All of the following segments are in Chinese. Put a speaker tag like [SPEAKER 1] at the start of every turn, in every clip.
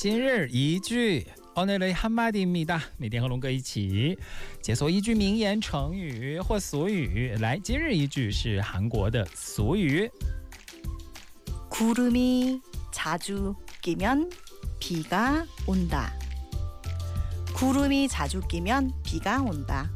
[SPEAKER 1] 今日一句오늘의 한마디입니다。每天和龙哥一起解锁一句名言、成语或俗语。来，今日一句是韩国的俗语。
[SPEAKER 2] 구름이 자주 끼면 비가 온다. 구름이 자주 끼면 비가 온다.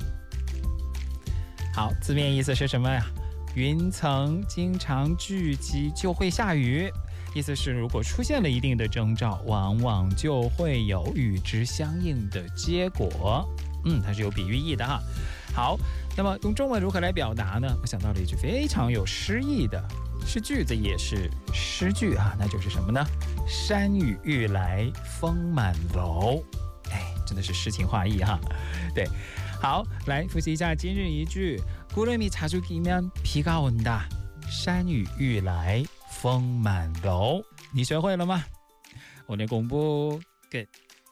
[SPEAKER 1] 好，字面意思是什么呀？云层经常聚集就会下雨。意思是，如果出现了一定的征兆，往往就会有与之相应的结果。它是有比喻意的哈。好，那么用中文如何来表达呢？我想到了一句非常有诗意的，是句子也是诗句啊，那就是什么呢？山雨欲来风满楼。真的是诗情画意哈。对，好，来复习一下今日一句。구름이 자주 끼면 비가 온다.山雨欲来风满楼。你学会了吗？我来公布 Good。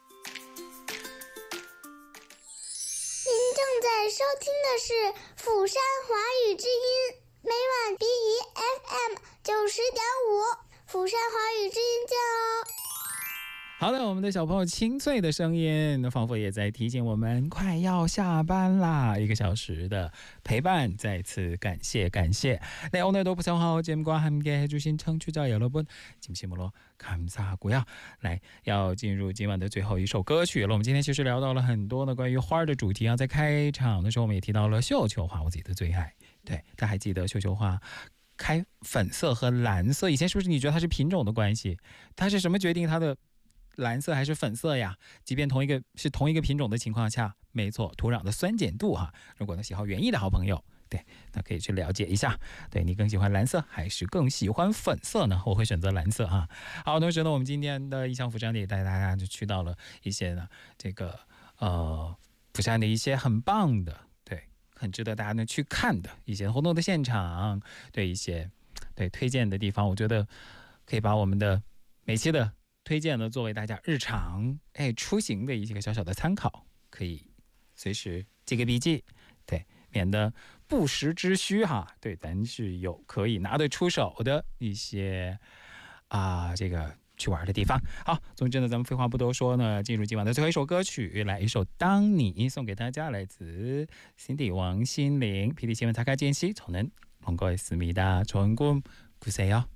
[SPEAKER 3] 您正在收听的是釜山华语之音，每晚 BEFM 90.5，釜山华语之音见哦。
[SPEAKER 1] 好的，我们的小朋友清脆的声音仿佛也在提醒我们快要下班啦。1个小时的陪伴，再次感谢。네 오늘도 부정하오 잼과 함께 해주신 청취자 여러분 진심으로 감사하고요。来，要进入今晚的最后一首歌曲了。我们今天其实聊到了很多的关于花的主题啊，在开场的时候我们也提到了绣球花，我自己的最爱。对，大家还记得绣球花开粉色和蓝色，以前是不是你觉得它是品种的关系？它是什么决定它的蓝色还是粉色呀？即便同一个品种的情况下，没错，土壤的酸碱度哈。如果呢喜好园艺的好朋友，对，那可以去了解一下。对，你更喜欢蓝色还是更喜欢粉色呢？我会选择蓝色哈。好，同时呢，我们今天的异乡釜山也带大家就去到了一些呢这个釜山的一些很棒的，对，很值得大家呢去看的一些活动的现场，对一些对推荐的地方，我觉得可以把我们的每期的推荐呢作为大家日常出行的一些小小的参考，可以随时记个笔记，对，免得不时之需哈。对，咱是有可以拿得出手的一些这个去玩的地方。好，总之呢，咱们废话不多说呢，进入今晚的最后一首歌曲，来一首《当你》送给大家，来自 Cindy 王心凌。PD新闻擦开间隙，저는 런거였습니다。좋은 꿈 꾸세요。